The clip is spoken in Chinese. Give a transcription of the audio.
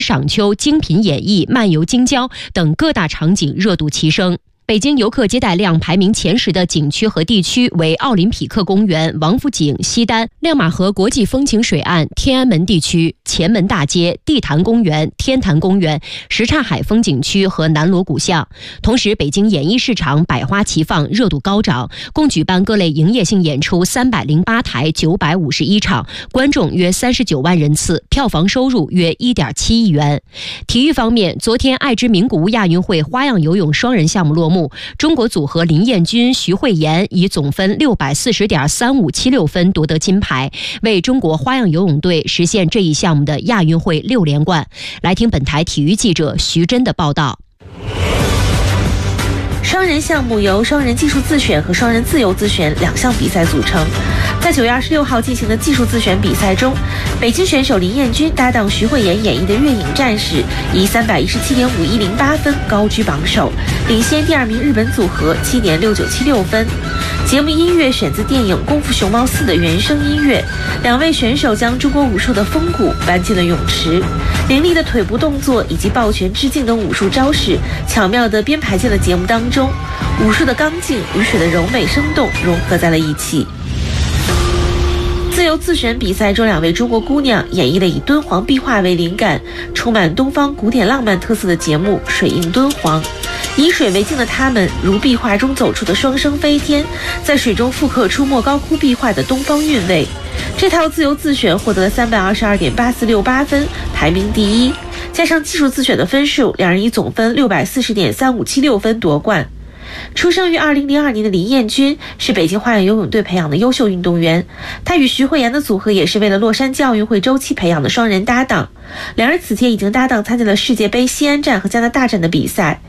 赏秋、精品演艺、漫游京郊等各大场景热度齐升。北京游客接待量排名前10的景区和地区为奥林匹克公园、王府井、西单、亮马河国际风情水岸、天安门地区、前门大街、地坛公园、天坛公园、什刹海风景区和南锣鼓巷。同时，北京演艺市场百花齐放，热度高涨，共举办各类营业性演出308台951场，观众约39万人次，票房收入约1.7亿元。体育方面，昨天爱知名古屋亚运会花样游泳双人项目落幕，中国组合林彦君、徐慧妍以总分640.3576分夺得金牌，为中国花样游泳队实现这一项目的亚运会6连冠。来听本台体育记者徐真的报道。 双人项目由双人技术自选和双人自由自选2项比赛组成。在9月26号进行的技术自选比赛中，北京选手林彦君搭档徐慧妍演绎的《月影战士》以317.5108分高居榜首，领先第2名日本组合7.6976分。节目音乐选自电影《功夫熊猫4》的原声音乐，两位选手将中国武术的风骨搬进了泳池，凌厉的腿部动作以及抱拳致敬等武术招式巧妙地编排进了节目当中，武术的刚劲与水的柔美生动融合在了一起。自由自选比赛中，2位中国姑娘演绎了以敦煌壁画为灵感，充满东方古典浪漫特色的节目《水映敦煌》。以水为镜的她们，如壁画中走出的双生飞天，在水中复刻出莫高窟壁画的东方韵味。这套自由自选获得了322.8468分，排名第1。加上技术自选的分数，两人以总分640.3576分夺冠。出生于2002年的林彦君是北京花样游泳队培养的优秀运动员，他与徐慧妍的组合也是为了洛杉矶奥运会周期培养的双人搭档。两人此前已经搭档参加了世界杯西安站和加拿大站的比赛。